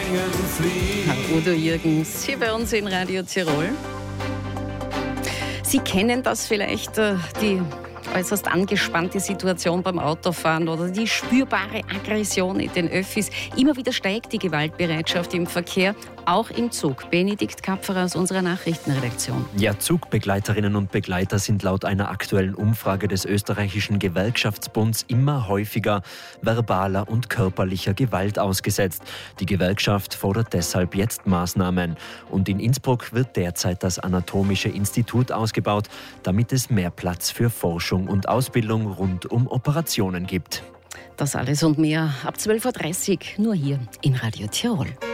Dingen fliegt. Udo Jürgens hier bei uns in Radio Tirol. Sie kennen das vielleicht, die äußerst angespannte Situation beim Autofahren oder die spürbare Aggression in den Öffis. Immer wieder steigt die Gewaltbereitschaft im Verkehr, auch im Zug. Benedikt Kapferer aus unserer Nachrichtenredaktion. Ja, Zugbegleiterinnen und Begleiter sind laut einer aktuellen Umfrage des österreichischen Gewerkschaftsbunds immer häufiger verbaler und körperlicher Gewalt ausgesetzt. Die Gewerkschaft fordert deshalb jetzt Maßnahmen. Und in Innsbruck wird derzeit das Anatomische Institut ausgebaut, damit es mehr Platz für Forschung und Ausbildung rund um Operationen gibt. Das alles und mehr ab 12.30 Uhr nur hier in Radio Tirol.